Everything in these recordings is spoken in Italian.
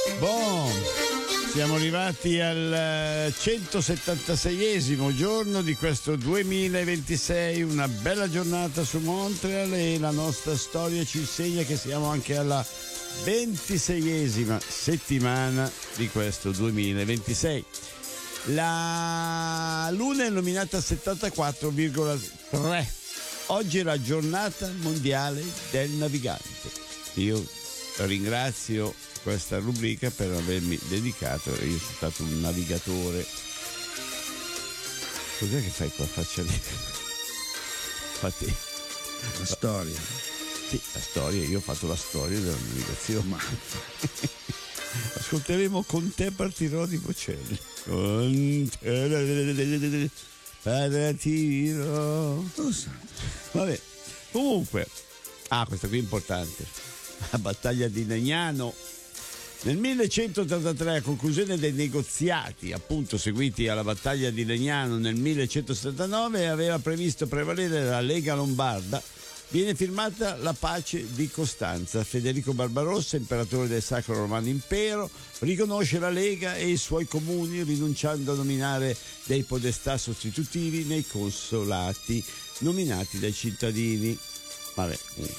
Boh, siamo arrivati al 176esimo giorno di questo 2026, una bella giornata su Montreal e la nostra storia ci insegna che siamo anche alla 26esima settimana di questo 2026. La Luna è illuminata a 74,3. Oggi è la giornata mondiale del navigante. Io ringrazio questa rubrica per avermi dedicato, io sono stato un navigatore. Cos'è che fai qua? Faccia lì. Fatti. La storia. Sì, la storia, io ho fatto la storia della navigazione. Ma ascolteremo Con te partirò di Bocelli. Con te partirò. Vabbè, comunque, questa qui è importante. La battaglia di Legnano. Nel 1183, a conclusione dei negoziati appunto seguiti alla battaglia di Legnano nel 1179, aveva previsto prevalere la Lega Lombarda. Viene firmata la pace di Costanza. Federico Barbarossa, imperatore del Sacro Romano Impero, riconosce la Lega e i suoi comuni, rinunciando a nominare dei podestà sostitutivi nei consolati nominati dai cittadini. Vabbè.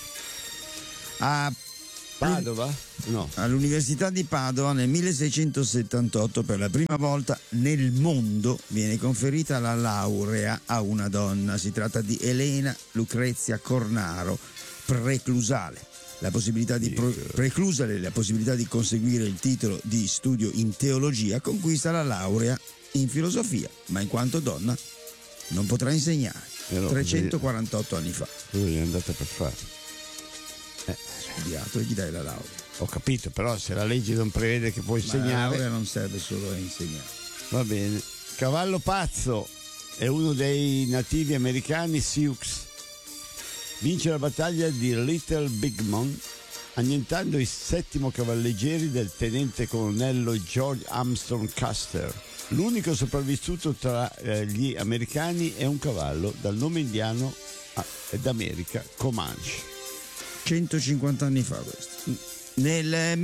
A Padova? No. All'Università di Padova nel 1678 per la prima volta nel mondo viene conferita la laurea a una donna. Si tratta di Elena Lucrezia Cornaro Preclusale. La possibilità di preclusale la possibilità di conseguire il titolo di studio in teologia, conquista la laurea in filosofia, ma in quanto donna non potrà insegnare. 348 anni fa. Dove è andata per fare? Studiato e gli dai la laurea. Ho capito, però se la legge non prevede che puoi insegnare. La laurea non serve solo a insegnare. Va bene. Cavallo Pazzo è uno dei nativi americani Sioux. Vince la battaglia di Little Big Mon, annientando i 7° cavalleggeri del tenente colonnello George Armstrong Custer. L'unico sopravvissuto tra gli americani è un cavallo dal nome indiano d'America, Comanche. 150 anni fa questo. Nel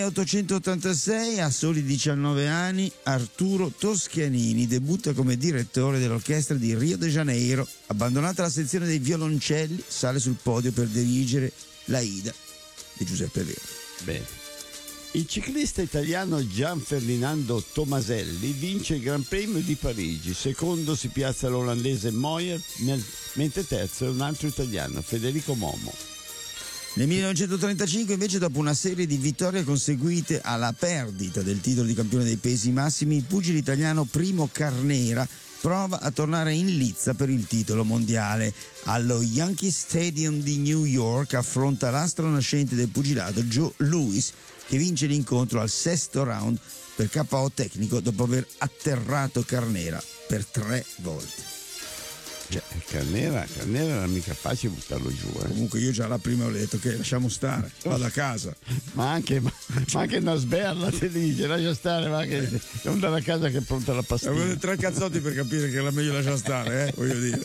1886, a soli 19 anni, Arturo Toscanini debutta come direttore dell'orchestra di Rio de Janeiro. Abbandonata la sezione dei violoncelli, sale sul podio per dirigere l'Aida di Giuseppe Verdi. Bene. Il ciclista italiano Gian Ferdinando Tomaselli vince il Gran Premio di Parigi. Secondo si piazza l'olandese Moyer, mentre terzo è un altro italiano, Federico Momo. Nel 1935 invece, dopo una serie di vittorie conseguite alla perdita del titolo di campione dei pesi massimi, il pugile italiano Primo Carnera prova a tornare in lizza per il titolo mondiale. Allo Yankee Stadium di New York affronta l'astro nascente del pugilato Joe Louis, che vince l'incontro al 6° round per KO tecnico dopo aver atterrato Carnera per 3 volte. Cioè, Carnera era mica facile buttarlo giù. Comunque io già la prima ho detto che lasciamo stare, vado a casa. ma anche una sberla ti dice lascia stare, ma che non andare a casa che è pronta la pastiglia. 3 cazzotti per capire che era meglio lasciare stare, voglio dire.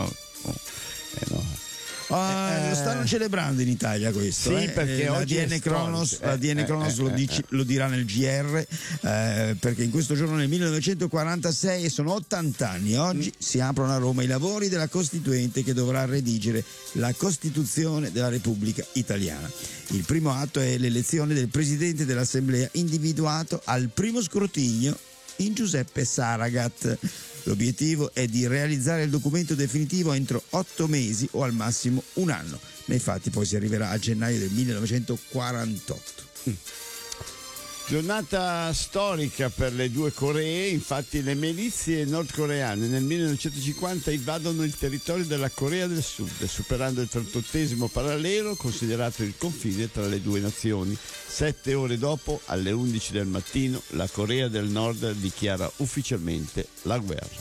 Lo stanno celebrando in Italia questo. Sì, perché la oggi ADN Cronos, lo dirà nel GR, perché in questo giorno nel 1946 sono 80 anni. Oggi si aprono a Roma i lavori della Costituente che dovrà redigere la Costituzione della Repubblica Italiana. Il primo atto è l'elezione del Presidente dell'Assemblea, individuato al primo scrutinio in Giuseppe Saragat. L'obiettivo è di realizzare il documento definitivo entro 8 mesi o al massimo 1 anno. Nei fatti poi si arriverà a gennaio del 1948. Giornata storica per le due Coree, infatti le milizie nordcoreane nel 1950 invadono il territorio della Corea del Sud, superando il 38° parallelo considerato il confine tra le due nazioni. 7 ore dopo, alle 11 del mattino, la Corea del Nord dichiara ufficialmente la guerra.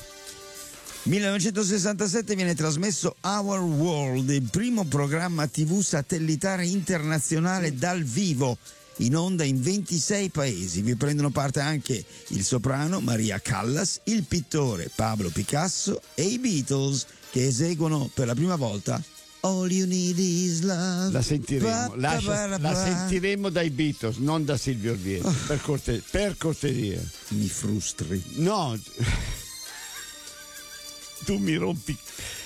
1967 viene trasmesso Our World, il primo programma TV satellitare internazionale dal vivo, in onda in 26 paesi. Vi prendono parte anche il soprano Maria Callas, il pittore Pablo Picasso e i Beatles, che eseguono per la prima volta All you need is love. La sentiremo, la sentiremo dai Beatles, non da Silvio Orvieto, per cortesia. Mi frustri. No, tu mi rompi.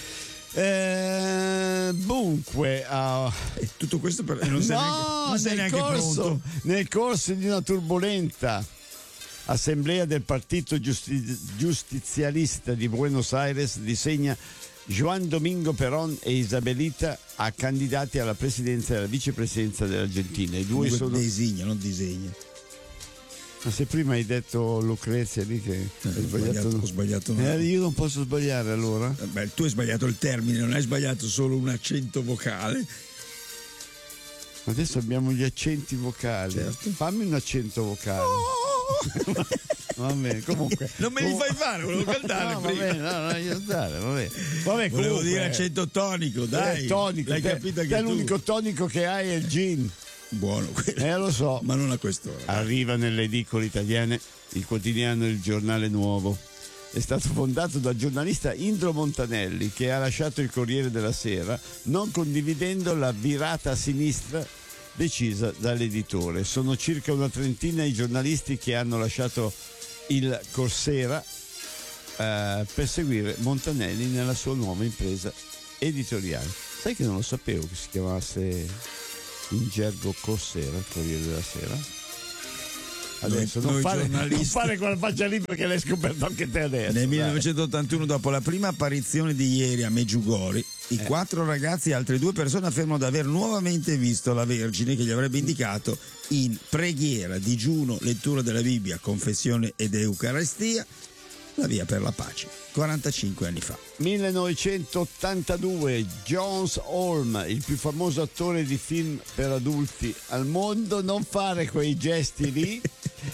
Dunque, tutto questo non sei neanche pronto. Nel corso di una turbolenta assemblea del Partito Giustizialista di Buenos Aires disegna Juan Domingo Perón e Isabelita a candidati alla presidenza e alla vicepresidenza dell'Argentina. I due sono. Designa, non disegna. Ma se prima hai detto Lucrezia lì che hai sbagliato, ho sbagliato. No. Io non posso sbagliare allora? Beh, tu hai sbagliato il termine, non hai sbagliato solo un accento vocale. Adesso abbiamo gli accenti vocali. Certo. Fammi un accento vocale. Va bene, comunque. Non me li fai fare, volevo cantare no, prima. Va bene, no, aiutare, va bene. Volevo comunque, dire accento tonico, dai. Tonico, l'hai capito anche tu. L'unico tonico che hai è il gin. Buono quello. Lo so. Ma non a quest'ora. Arriva nelle edicole italiane il quotidiano Il Giornale Nuovo. È stato fondato dal giornalista Indro Montanelli, che ha lasciato il Corriere della Sera non condividendo la virata a sinistra decisa dall'editore. Sono circa una trentina i giornalisti che hanno lasciato il Corsera per seguire Montanelli nella sua nuova impresa editoriale. Sai che non lo sapevo che si chiamasse in gergo Corsera, il Corriere della Sera? Adesso non fare quella faccia lì perché l'hai scoperto anche te adesso. Nel 1981, dopo la prima apparizione di ieri a Meggiugori, i 4 ragazzi e altre 2 persone affermano di aver nuovamente visto la Vergine che gli avrebbe indicato in preghiera, digiuno, lettura della Bibbia, confessione ed Eucaristia la via per la pace. 45 anni fa. 1982, Jones Holm, il più famoso attore di film per adulti al mondo. Non fare quei gesti lì.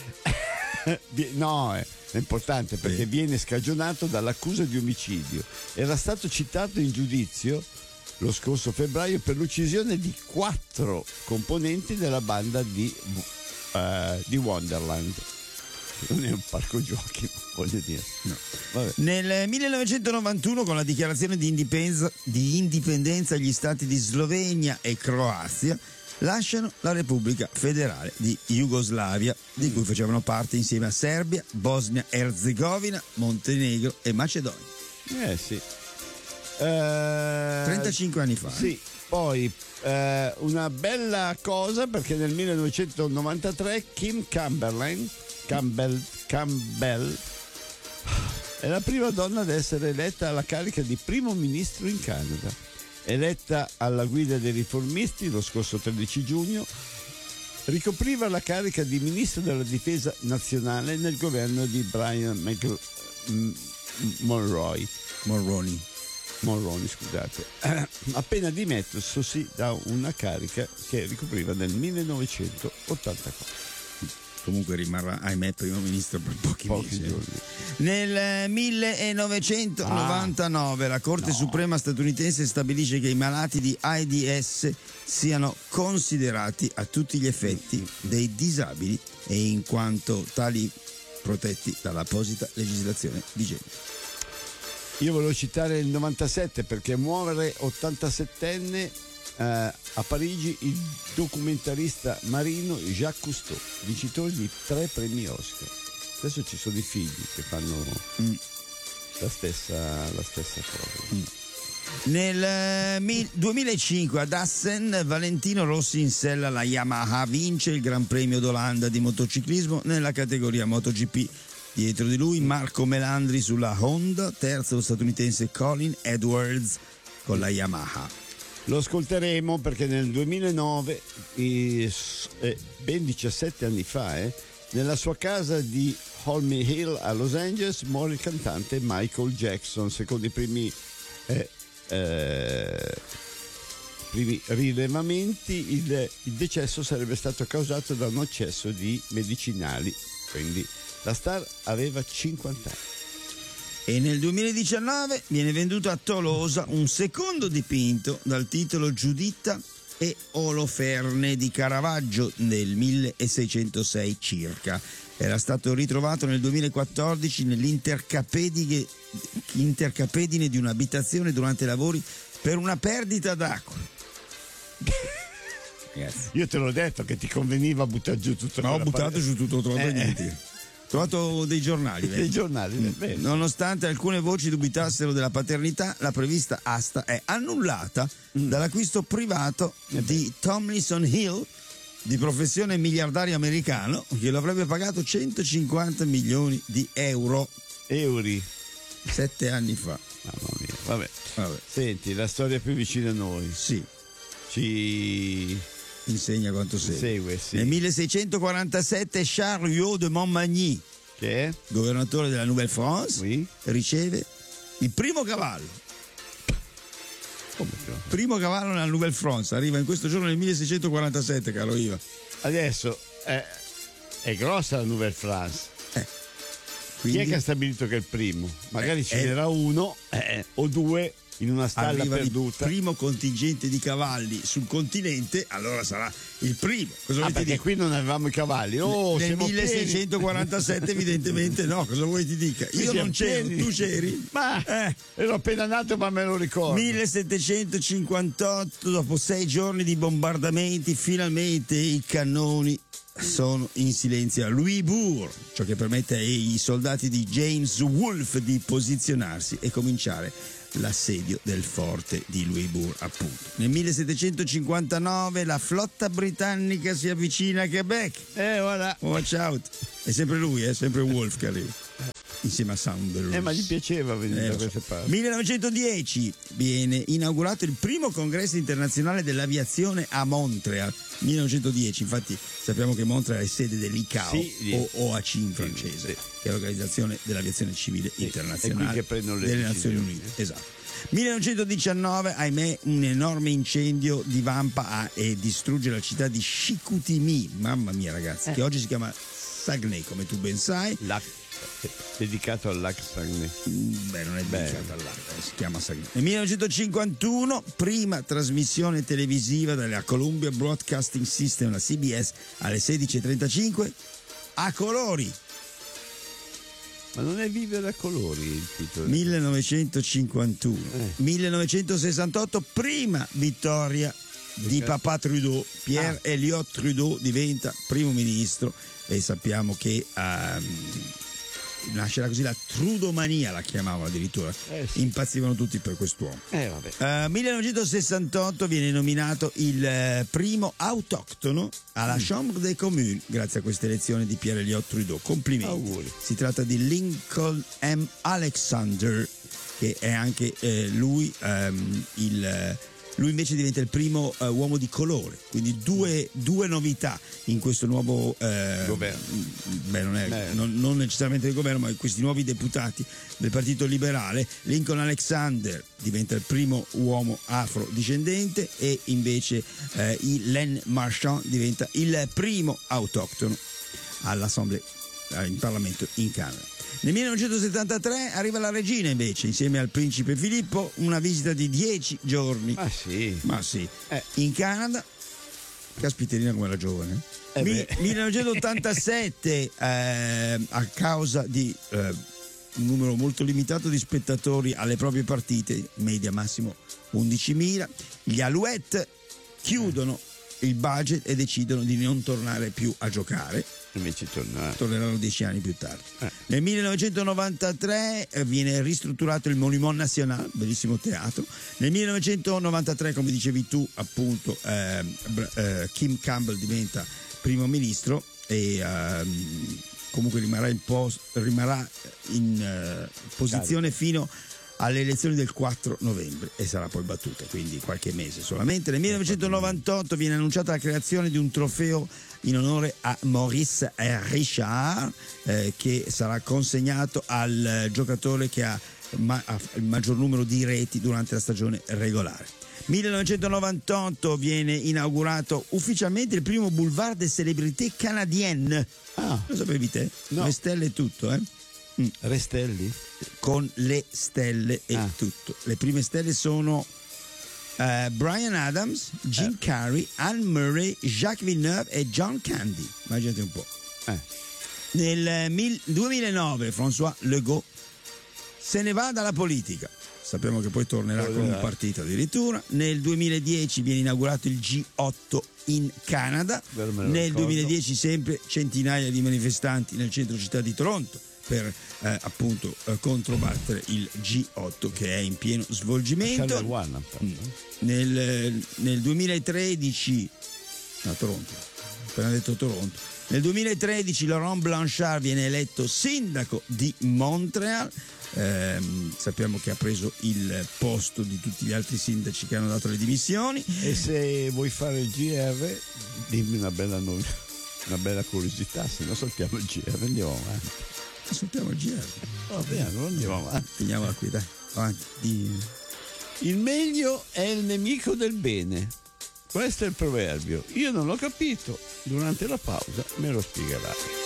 No, è importante perché viene scagionato dall'accusa di omicidio. Era stato citato in giudizio lo scorso febbraio per l'uccisione di 4 componenti della banda di Wonderland. Non è un parco giochi, voglio dire. No. Nel 1991, con la dichiarazione di indipendenza, gli stati di Slovenia e Croazia lasciano la Repubblica Federale di Jugoslavia, di cui facevano parte insieme a Serbia, Bosnia-Erzegovina, Montenegro e Macedonia. Sì. 35 anni fa. Sì. Poi una bella cosa, perché nel 1993 Kim Campbell è la prima donna ad essere eletta alla carica di primo ministro in Canada. Eletta alla guida dei riformisti lo scorso 13 giugno, ricopriva la carica di ministro della difesa nazionale nel governo di Brian Mulroney, scusate, appena dimettersi da una carica che ricopriva nel 1984. Comunque rimarrà, ahimè, primo ministro per pochi mesi. Giorni. Nel 1999 la Corte Suprema statunitense stabilisce che i malati di AIDS siano considerati a tutti gli effetti dei disabili e in quanto tali protetti dall'apposita legislazione vigente. Io volevo citare il 97 perché muore 87enne a Parigi il documentarista marino Jacques Cousteau, vincitore di 3 premi Oscar. Adesso ci sono i figli che fanno la stessa cosa. Nel 2005 ad Assen Valentino Rossi in sella alla Yamaha vince il Gran Premio d'Olanda di motociclismo nella categoria MotoGP. Dietro di lui Marco Melandri sulla Honda, terzo lo statunitense Colin Edwards con la Yamaha. Lo ascolteremo perché nel 2009, ben 17 anni fa, nella sua casa di Holmby Hill a Los Angeles muore il cantante Michael Jackson. Secondo i primi rilevamenti il decesso sarebbe stato causato da un eccesso di medicinali, quindi la star aveva 50 anni. E nel 2019 viene venduto a Tolosa un secondo dipinto dal titolo Giuditta e Oloferne di Caravaggio del 1606 circa. Era stato ritrovato nel 2014 nell'intercapedine di un'abitazione durante lavori per una perdita d'acqua. Ragazzi. Io te l'ho detto che ti conveniva buttare giù tutto. Ma ho buttato giù tutto, ho trovato niente. Ho trovato dei giornali. Dei giornali, bene. Nonostante alcune voci dubitassero della paternità, la prevista asta è annullata dall'acquisto privato di Tomlinson Hill, di professione miliardario americano, che lo avrebbe pagato 150 milioni di euro. Euri. 7 anni fa. Mamma mia, vabbè. Vabbè. Senti, la storia più vicina a noi. Sì, Ci insegna quanto segue. segue, sì. Nel 1647 Charles Huot de Montmagny, Che è? governatore della Nouvelle-France, Oui. riceve il primo cavallo. Come che no? Primo cavallo nella Nouvelle-France, arriva in questo giorno nel 1647, caro Iva. Adesso è grossa la Nouvelle-France. Chi Quindi è che ha stabilito che è il primo? Magari ce è- n'era uno o due in una stalla arriva perduta. il primo contingente di cavalli sul continente, allora sarà il primo. Cosa vuoi ti Perché dica? qui non avevamo i cavalli. Oh, Nel siamo 1647 evidentemente no, cosa vuoi ti dica? Qui Io non siamo c'ero, pieni. tu c'eri? Ma ero appena nato, ma me lo ricordo. 1758, dopo 6 giorni di bombardamenti, finalmente i cannoni sono in silenzio a Louisbourg, ciò che permette ai soldati di James Wolfe di posizionarsi e cominciare l'assedio del forte di Louisbourg, appunto. Nel 1759 la flotta britannica si avvicina a Quebec. Voilà. Watch out! È sempre lui, è sempre Wolfe che arriva. Insieme a Saunders. Ma gli piaceva venire da Lo queste so. parti. 1910 viene inaugurato il primo congresso internazionale dell'aviazione a Montreal. 1910, infatti sappiamo che Montreal è sede dell'ICAO Sì, o OAC in francese, sì. che è l'Organizzazione dell'Aviazione Civile Internazionale è qui che prendono le delle decisioni. Nazioni Unite. Esatto. 1919, ahimè, un enorme incendio divampa e distrugge la città di Chicoutimi, mamma mia ragazzi, che oggi si chiama Saguenay, come tu ben sai. Dedicato al lac Saguenay. Beh, non è dedicato all'arte, si chiama Saguenay. Nel 1951, prima trasmissione televisiva della Columbia Broadcasting System, la CBS, alle 16:35, a colori. Ma non è Vivere a colori il titolo? 1951. 1968, prima vittoria di papà Trudeau. Pierre Elliott Trudeau diventa primo ministro e sappiamo che nascerà così la Trudomania, la chiamavano addirittura. Sì. Impazzivano tutti per quest'uomo. Vabbè. 1968 viene nominato il primo autoctono alla Chambre des Communes grazie a questa elezione di Pierre Elliott Trudeau. Complimenti. Auguri. Si tratta di Lincoln M. Alexander, che è anche lui lui invece diventa il primo uomo di colore, quindi due novità in questo nuovo Governo. Beh, non necessariamente del governo, ma questi nuovi deputati del Partito Liberale. Lincoln Alexander diventa il primo uomo afrodiscendente e invece Len Marchand diventa il primo autoctono all'Assemblée, in Parlamento in Canada. Nel 1973 arriva la regina invece, insieme al principe Filippo, una visita di 10 giorni. Ma sì. In Canada. Caspiterina come la giovane. 1987 a causa di un numero molto limitato di spettatori alle proprie partite, media massimo 11.000, gli Alouettes chiudono il budget e decidono di non tornare più a giocare. Invece torneranno 10 anni più tardi. Nel 1993 viene ristrutturato il Monument National, bellissimo teatro. Nel 1993, come dicevi tu, appunto, Kim Campbell diventa primo ministro e comunque rimarrà in posizione fino alle elezioni del 4 novembre e sarà poi battuta, quindi qualche mese solamente. Nel 1998 viene annunciata la creazione di un trofeo in onore a Maurice Richard, che sarà consegnato al giocatore che ha il maggior numero di reti durante la stagione regolare. 1998 viene inaugurato ufficialmente il primo boulevard des célébrités canadiennes. Lo sapevi te? No. Le stelle e tutto, Restelli? Con le stelle e tutto. Le prime stelle sono Bryan Adams, Jim Carrey, Anne Murray, Jacques Villeneuve e John Candy. Immaginate un po'. Nel 2009 François Legault se ne va dalla politica. Sappiamo che poi tornerà con un partito addirittura. Nel 2010 viene inaugurato il G8 in Canada. Nel 2010 sempre centinaia di manifestanti nel centro città di Toronto per appunto controbattere il G8 che è in pieno svolgimento. Nel 2013 a Toronto, appena detto Toronto. Nel 2013 Laurent Blanchard viene eletto sindaco di Montreal. Sappiamo che ha preso il posto di tutti gli altri sindaci che hanno dato le dimissioni. E se vuoi fare il GR, dimmi una bella curiosità, se no saltiamo il GR, andiamo avanti. Saltiamo il GR. Va bene, non andiamo avanti. Finiamola qui, dai, avanti. Il meglio è il nemico del bene. Questo è il proverbio. Io non l'ho capito. Durante la pausa me lo spiegherai.